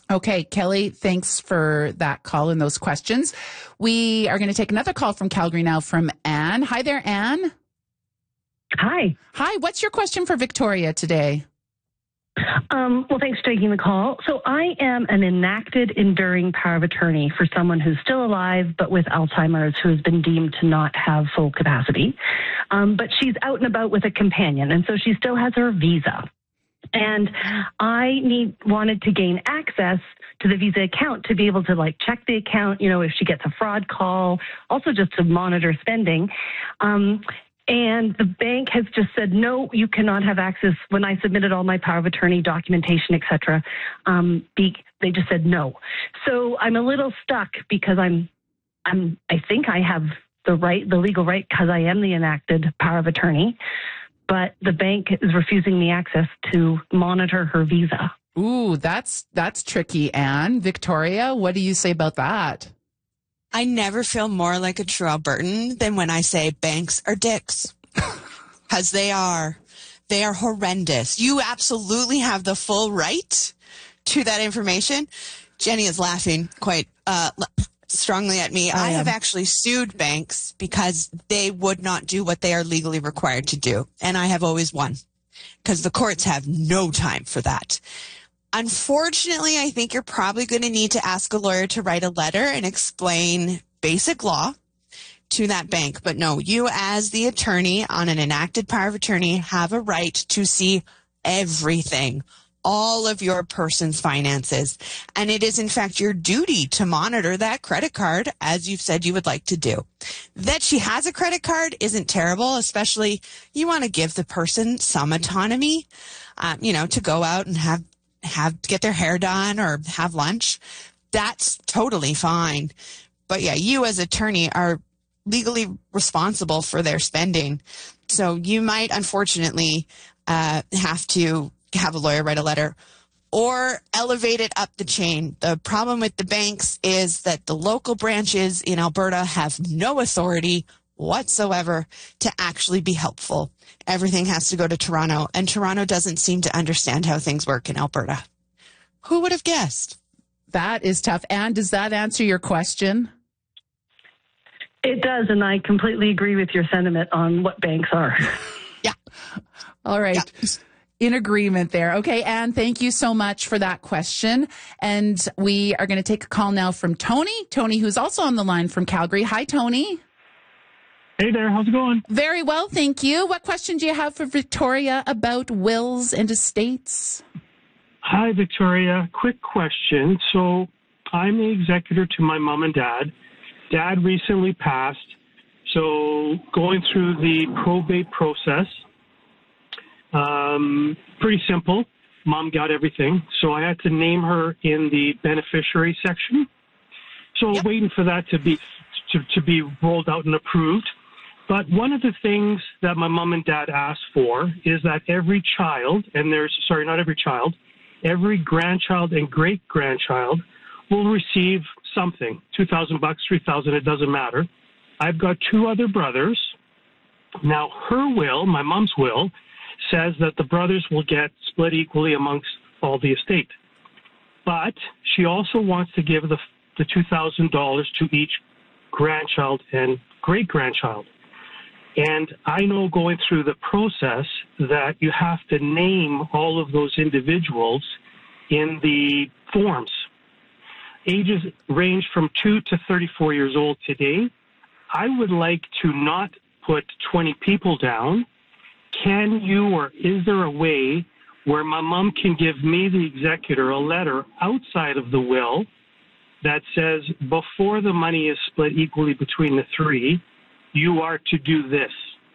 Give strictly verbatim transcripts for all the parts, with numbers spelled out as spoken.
Okay, Kelly, thanks for that call and those questions. We are going to take another call from Calgary now from Anne. Hi there, Anne. Hi. Hi, what's your question for Victoria today? Um, well, thanks for taking the call. So I am an enacted enduring power of attorney for someone who's still alive but with Alzheimer's who has been deemed to not have full capacity. Um, but she's out and about with a companion, and so she still has her visa. And I need wanted to gain access to the Visa account to be able to like check the account, you know, if she gets a fraud call, also just to monitor spending. Um, and the bank has just said, no, you cannot have access. When I submitted all my power of attorney documentation, et cetera, um, be, they just said no. So I'm a little stuck because I'm, I'm, I think I have the right, the legal right, because I am the enacted power of attorney. But the bank is refusing me access to monitor her visa. Ooh, that's that's tricky, Anne. Victoria, what do you say about that? I never feel more like a true Albertan than when I say banks are dicks. Because they are. They are horrendous. You absolutely have the full right to that information. Jenny is laughing quite uh, strongly at me. I, I have actually sued banks because they would not do what they are legally required to do. And I have always won because the courts have no time for that. Unfortunately, I think you're probably going to need to ask a lawyer to write a letter and explain basic law to that bank. But no, you as the attorney on an enacted power of attorney have a right to see everything, all of your person's finances. And it is, in fact, your duty to monitor that credit card, as you've said you would like to do. That she has a credit card isn't terrible, especially you want to give the person some autonomy, um, you know, to go out and have, have, get their hair done or have lunch. That's totally fine. But yeah, you as attorney are legally responsible for their spending. So you might, unfortunately, uh, have to have a lawyer write a letter or elevate it up the chain. The problem with the banks is that the local branches in Alberta have no authority whatsoever to actually be helpful. Everything has to go to Toronto, and Toronto doesn't seem to understand how things work in Alberta. Who would have guessed? That is tough. Anne, does that answer your question? It does, and I completely agree with your sentiment on what banks are. Yeah. All right. Yeah. In agreement there. Okay, Anne, thank you so much for that question. And we are going to take a call now from Tony. Tony, who's also on the line from Calgary. Hi, Tony. Hey there, how's it going? Very well, thank you. What question do you have for Victoria about wills and estates? Hi, Victoria. Quick question. So I'm the executor to my mom and dad. Dad recently passed. So going through the probate process, Um, pretty simple. Mom got everything. So I had to name her in the beneficiary section. So Yep. waiting for that to be to, to be rolled out and approved. But one of the things that my mom and dad asked for is that every child, and there's, sorry, not every child, every grandchild and great-grandchild will receive something, two thousand bucks, three thousand, it doesn't matter. I've got two other brothers. Now, her will, my mom's will, says that the brothers will get split equally amongst all the estate. But she also wants to give the, the two thousand dollars to each grandchild and great-grandchild. And I know going through the process that you have to name all of those individuals in the forms. Ages range from two to thirty-four years old today. I would like to not put twenty people down. Can you, or is there a way where my mom can give me, the executor, a letter outside of the will that says before the money is split equally between the three, you are to do this?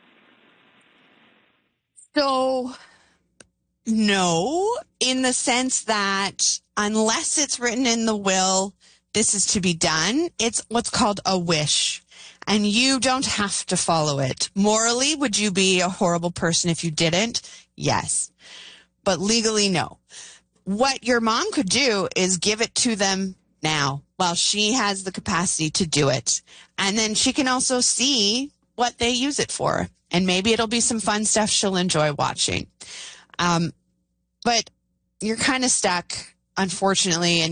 So, no, in the sense that unless it's written in the will, this is to be done, it's what's called a wish. And you don't have to follow it. Morally, would you be a horrible person if you didn't? Yes. But legally, no. What your mom could do is give it to them now while she has the capacity to do it. And then she can also see what they use it for. And maybe it'll be some fun stuff she'll enjoy watching. Um, but you're kind of stuck, unfortunately, and